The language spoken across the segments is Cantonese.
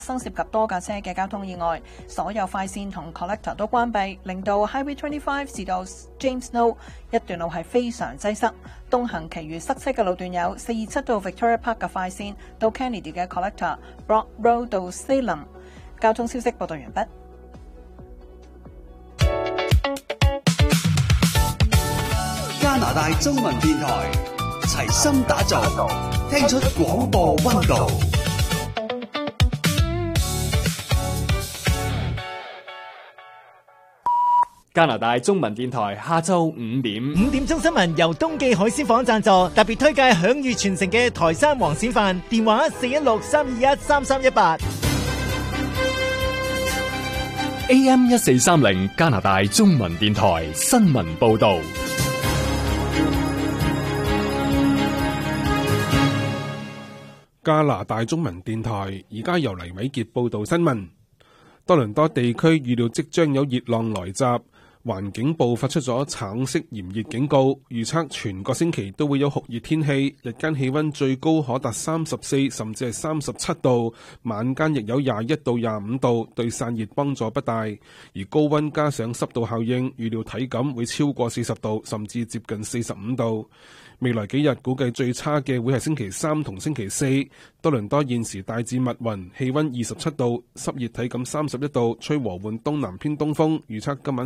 生涉及多架車嘅交通意外，所有快線同 collector 都關閉，令到 Highway 25至到 James Snow 一段路係非常擠塞。東行其餘塞車嘅路段有427到 Victoria Park 嘅快線，到 Kennedy 嘅 collector、Broad Road 到 Salem。交通消息報道完畢。 加拿大中文電台齊心打造，聽出廣播溫度。 加拿大中文電台下晝5點 5點鐘新聞由東記海鮮舫贊助，特別推介享譽傳承嘅台山黃鱔飯，電話416-321-3318。 AM 1430加拿大中文電台新聞報道。 加拿大中文電台而家由黎偉傑報道新聞。多倫多地區預料即將有熱浪來襲。環境部發出咗橙色炎熱警告，預測全個星期都會有酷熱天氣，日間氣溫最高可達34甚至係37度，晚間亦有21到25度，對散熱幫助不大。而高溫加上濕度效應，預料體感會超過40度，甚至接近45度。未來幾日估計最差嘅會係星期三同星期四。多倫多現時大致密雲，氣溫27度，濕熱體感31度，吹和緩東南偏東風。預測今晚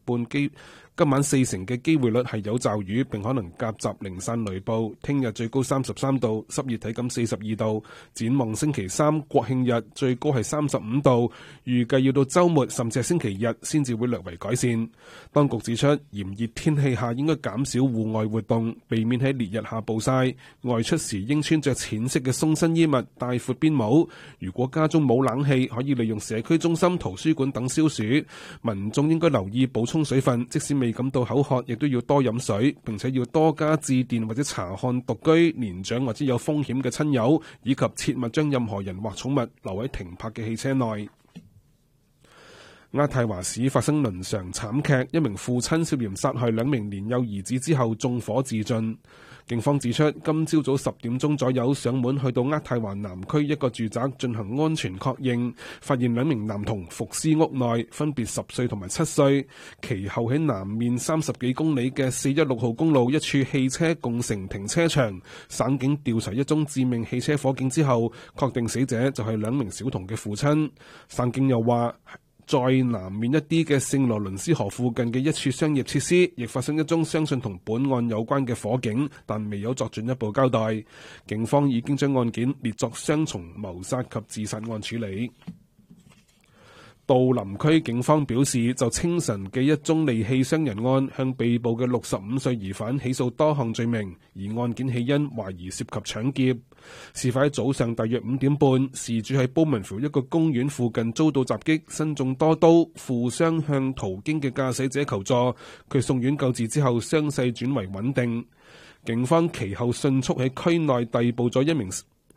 4成嘅機會率係有驟雨，並可能夾雜零散雷暴。聽日最高33度，濕熱體感42度。展望星期三國慶日最高係35度，預計要到週末甚至係星期日先至會略為改善。當局指出，炎熱天氣下應該減少戶外活動，避免喺烈日下暴曬。外出時應穿着淺色嘅鬆身衣物，戴闊邊帽。如果家中冇冷氣，可以利用社區中心、圖書館等消暑。民眾應該留意補充水分，即使未感到口渴，亦都要多飲水，並且要多加致電或者查看獨居、年長或者有風險嘅親友，以及切勿將任何人或寵物留喺停泊嘅汽車內。渥太華市發生倫常慘劇，一名父親涉嫌殺害2名年幼兒子之後縱火自盡。警方指出，今朝早10點鐘左右上門去到渥太華南區一個住宅進行安全確認，發現2名男童伏屍屋內，分別10歲同埋7歲。其後喺南面30幾公里嘅416號公路一處汽車共乘停車場，省警調查一宗致命汽車火警之後，確定死者就係2名小童嘅父親。省警又話，在南面一啲嘅聖羅倫斯河附近嘅一處商業設施，亦發生一宗相信同本案有關嘅火警，但未有作進一步交代。警方已經將案件列作雙重謀殺及自殺案處理。杜林區警方表示，就清晨嘅一宗利器傷人案，向被捕嘅65歲疑犯起訴多項罪名，而案件起因懷疑涉及搶劫。事發喺早上大約5點半，事主喺褒文湖一個公園附近遭到襲擊，身中多刀，負傷向途經嘅駕駛者求助，佢送院救治之後傷勢轉為穩定。警方其後迅速喺區內逮捕咗一名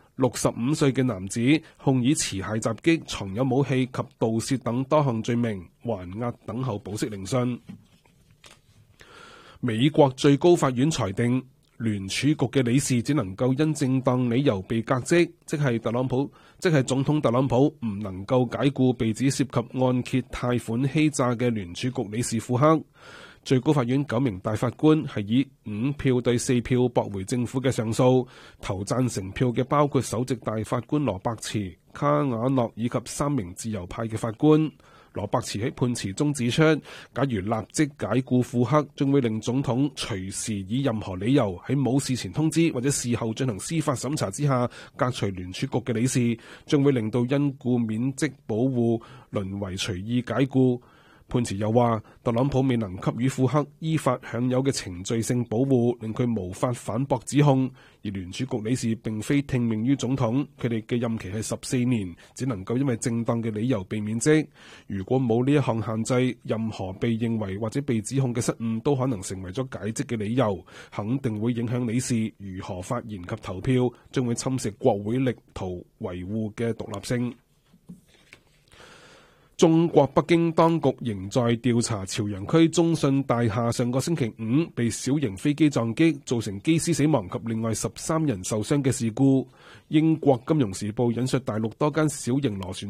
65歲嘅男子，控以持械襲擊、藏有武器及盜竊等多項罪名，還押等候保釋聆訊。美國最高法院裁定，聯儲局嘅理事只能夠因正當理由被革職，即係總統特朗普唔能夠解僱被指涉及按揭貸款欺詐嘅聯儲局理事庫克。最高法院9名大法官係以5票對4票駁回政府嘅上訴，投贊成票嘅包括首席大法官羅伯茨、卡瓦諾以及3名自由派嘅法官。羅伯茨喺判詞中指出，假如立即解僱庫克，將會令總統隨時以任何理由喺冇事前通知或者事後進行司法審查之下革除聯儲局嘅理事，將會令到因故免職保護淪為隨意解僱。判詞又話，特朗普未能給予庫克依法享有嘅程序性保護，令佢無法反駁指控。而聯儲局理事並非聽命於總統，佢哋嘅任期係14年，只能夠因為正當嘅理由被免職。如果冇呢一項限制，任何被認為或者被指控嘅失誤都可能成為咗解職嘅理由，肯定會影響理事如何發言及投票，將會侵蝕國會力圖維護嘅獨立性。 中國北京當局仍在調查朝陽區中信大廈上個星期五被小型飛機撞擊，造成機師死亡及另外13人受傷嘅事故。英國金融時報引述大陸多間小型螺旋